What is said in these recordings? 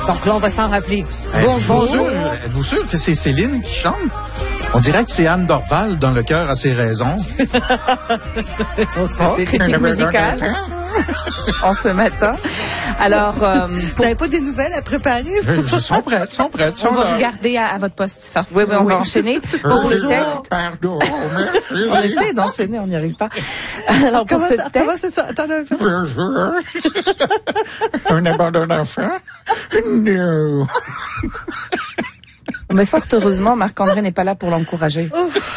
Donc là, on va s'en rappeler. Êtes-vous sûr que c'est Céline qui chante? On dirait que c'est Anne Dorval dans Le cœur à ses raisons. Critique musicale en ce matin. Alors, vous n'avez pas des nouvelles à préparer? Ils sont prêtes. On va regarder à votre poste. Enfin, oui, on va enchaîner. Pour le texte. Pardon, On essaie d'enchaîner, on n'y arrive pas. Alors, pour ce texte. Comment c'est ça? Attends un peu. Un abandon d'enfant? Non. Mais fort heureusement, Marc-André n'est pas là pour l'encourager.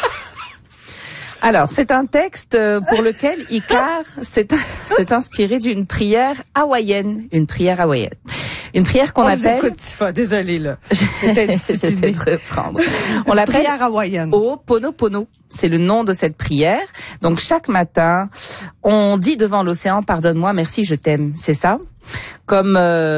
Alors, c'est un texte pour lequel Icare s'est inspiré d'une prière hawaïenne. Une prière qu'on appelle... Écoute, Tifa, désolée, là. J'essaie de reprendre. On l'appelle prière hawaïenne. Ho'oponopono. C'est le nom de cette prière. Donc, chaque matin, on dit devant l'océan, pardonne-moi, merci, je t'aime. C'est ça? Comme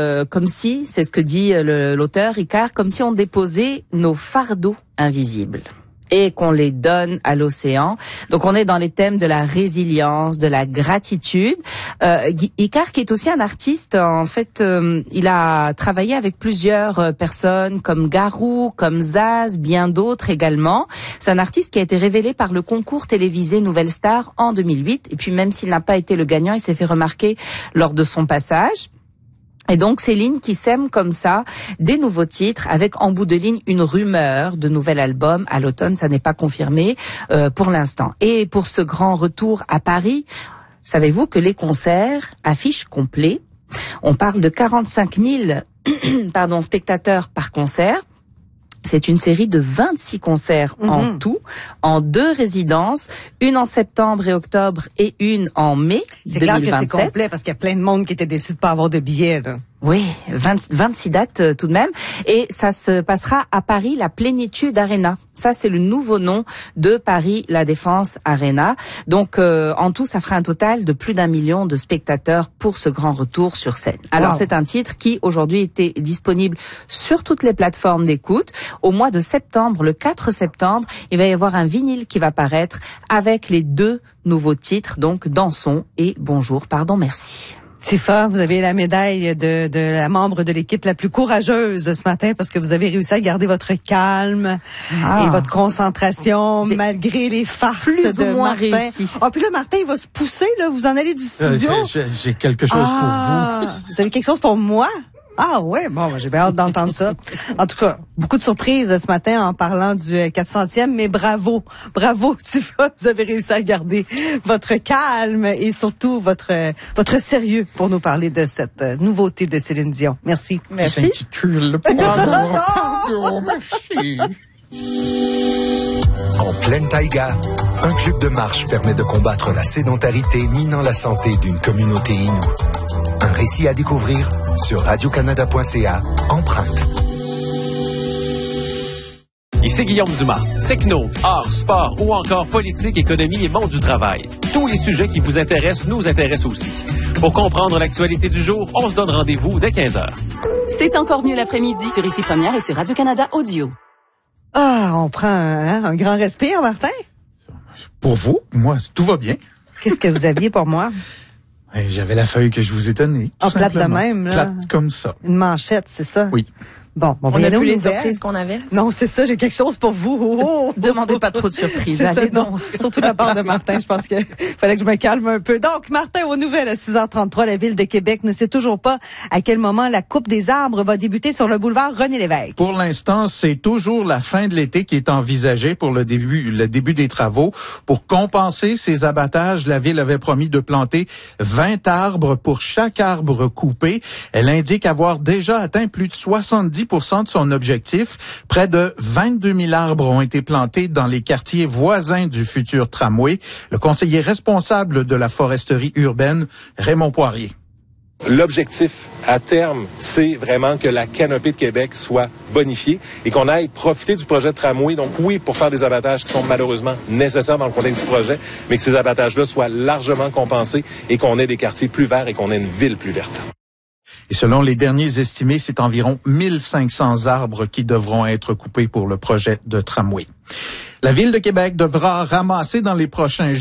si, c'est ce que dit l'auteur Icare, comme si on déposait nos fardeaux invisibles et qu'on les donne à l'océan. Donc on est dans les thèmes de la résilience, de la gratitude. Icare qui est aussi un artiste, en fait, il a travaillé avec plusieurs personnes comme Garou, comme Zaz, bien d'autres également. C'est un artiste qui a été révélé par le concours télévisé Nouvelle Star en 2008. Et puis même s'il n'a pas été le gagnant, il s'est fait remarquer lors de son passage. Et donc Céline qui sème comme ça des nouveaux titres avec en bout de ligne une rumeur de nouvel album à l'automne, ça n'est pas confirmé pour l'instant. Et pour ce grand retour à Paris, savez-vous que les concerts affichent complet? On parle de 45 000 spectateurs par concert. C'est une série de 26 concerts en tout, en 2 résidences, une en septembre et octobre et une en mai 2027. C'est clair que c'est complet parce qu'il y a plein de monde qui était déçu de pas avoir de billets, là. Oui, 26 dates tout de même. Et ça se passera à Paris, la Plénitude Arena. Ça, c'est le nouveau nom de Paris La Défense Arena. Donc, en tout, ça fera un total de plus d'1 million de spectateurs pour ce grand retour sur scène. Alors, C'est un titre qui, aujourd'hui, était disponible sur toutes les plateformes d'écoute. Au mois de septembre, le 4 septembre, il va y avoir un vinyle qui va paraître avec les 2 nouveaux titres, donc Dansons et Bonjour, pardon, merci. Tifa, vous avez la médaille de la membre de l'équipe la plus courageuse ce matin parce que vous avez réussi à garder votre calme et votre concentration malgré les farces plus de ou moins Martin. Réussi. Puis là, Martin, il va se pousser, là. Vous en allez du studio. J'ai quelque chose pour vous. Vous avez quelque chose pour moi? Ah ouais, bon, j'ai bien hâte d'entendre ça. En tout cas, beaucoup de surprises ce matin en parlant du 400e, mais bravo, Tifa, vous avez réussi à garder votre calme et surtout votre sérieux pour nous parler de cette nouveauté de Céline Dion. Merci. Merci. Merci. En pleine taïga, un club de marche permet de combattre la sédentarité minant la santé d'une communauté inoue. Un récit à découvrir sur radiocanada.ca, Empreinte. Ici Guillaume Dumas. Techno, art, sport ou encore politique, économie et monde du travail. Tous les sujets qui vous intéressent nous intéressent aussi. Pour comprendre l'actualité du jour, on se donne rendez-vous dès 15h. C'est encore mieux l'après-midi sur Ici Première et sur Radio-Canada Audio. On prend un grand respire, Martin. Pour vous, moi, tout va bien. Qu'est-ce que vous aviez pour moi? J'avais la feuille que je vous ai donnée. Plate de même, là. Plate comme ça. Une manchette, c'est ça? Oui. Bon, on n'a plus les surprises qu'on avait? Non, c'est ça, j'ai quelque chose pour vous. Demandez pas trop de surprises. Allez donc. Surtout de la part de Martin, je pense qu'il fallait que je me calme un peu. Donc, Martin, aux nouvelles à 6h33, la Ville de Québec ne sait toujours pas à quel moment la coupe des arbres va débuter sur le boulevard René-Lévesque. Pour l'instant, c'est toujours la fin de l'été qui est envisagée pour le début des travaux. Pour compenser ces abattages, la Ville avait promis de planter 20 arbres pour chaque arbre coupé. Elle indique avoir déjà atteint plus de 70% de son objectif. Près de 22 000 arbres ont été plantés dans les quartiers voisins du futur tramway. Le conseiller responsable de la foresterie urbaine, Raymond Poirier. L'objectif à terme, c'est vraiment que la canopée de Québec soit bonifiée et qu'on aille profiter du projet de tramway. Donc oui, pour faire des abattages qui sont malheureusement nécessaires dans le contexte du projet, mais que ces abattages-là soient largement compensés et qu'on ait des quartiers plus verts et qu'on ait une ville plus verte. Et selon les derniers estimés, c'est environ 1500 arbres qui devront être coupés pour le projet de tramway. La Ville de Québec devra ramasser dans les prochains jours